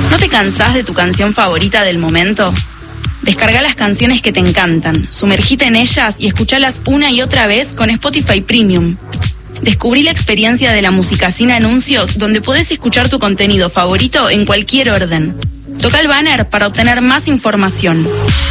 ¿No te cansás de tu canción favorita del momento? Descarga las canciones que te encantan, sumergite en ellas y escuchalas una y otra vez con Spotify Premium. Descubrí la experiencia de la música sin anuncios, donde podés escuchar tu contenido favorito en cualquier orden. Toca el banner para obtener más información.